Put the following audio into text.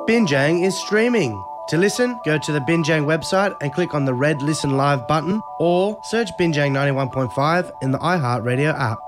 Binjang is streaming. To listen, go to the Binjang website and click on the red Listen Live button or search Binjang 91.5 in the iHeartRadio app.